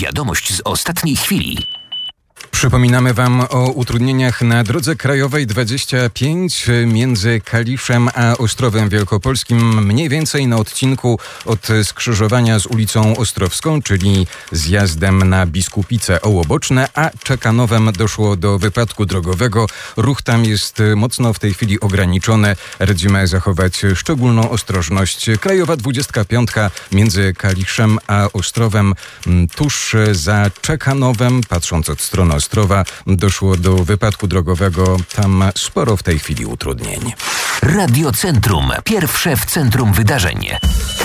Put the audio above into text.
Wiadomość z ostatniej chwili. Przypominamy Wam o utrudnieniach na drodze krajowej 25 między Kaliszem a Ostrowem Wielkopolskim, mniej więcej na odcinku od skrzyżowania z ulicą Ostrowską, czyli zjazdem na Biskupice Ołoboczne, a Czekanowem doszło do wypadku drogowego. Ruch tam jest mocno w tej chwili ograniczony. Radzimy zachować szczególną ostrożność. Krajowa 25 między Kaliszem a Ostrowem, tuż za Czekanowem, patrząc od strony Ostrowa, doszło do wypadku drogowego. Tam sporo w tej chwili utrudnień. Radio Centrum. Pierwsze w centrum wydarzeń.